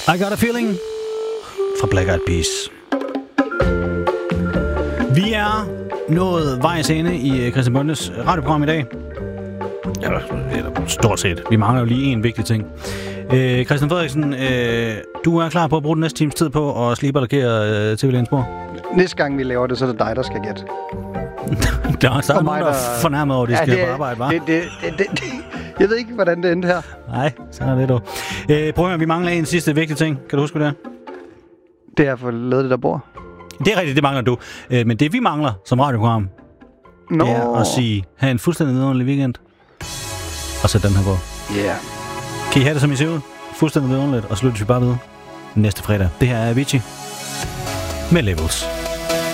I Got a Feeling fra Black Eyed Peas. Vi er nået vejs ende i Christian Bondes radioprogram i dag. Eller stort set. Vi mangler jo lige en vigtig ting. Christian Frederiksen, du er klar på at bruge den næste times tid på at slibe og lakere TV-lægens bord? Næste gang vi laver det, så er det dig, der skal gætte. Der er nogen, der er fornærmet over, at de skal på arbejde, hva'? Jeg ved ikke, hvordan det endte her. Nej, sådan er det dog. Prøv at vi mangler en sidste vigtig ting. Kan du huske det? Det er at få lavet det der bord. Det er rigtigt, det mangler du. Men det vi mangler som radioprogram, det er at sige, have en fuldstændig vidunderlig weekend. Og sæt den her på. Yeah. Kan I have det, som I ser ud? Fuldstændig vidunderligt. Og så lytter vi bare videre næste fredag. Det her er Avicii med Levels.